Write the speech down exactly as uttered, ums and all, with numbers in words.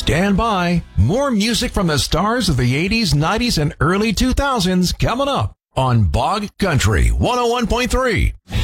Stand by. More music from the stars of the eighties, nineties, and early two thousands coming up on Bog Country one oh one point three.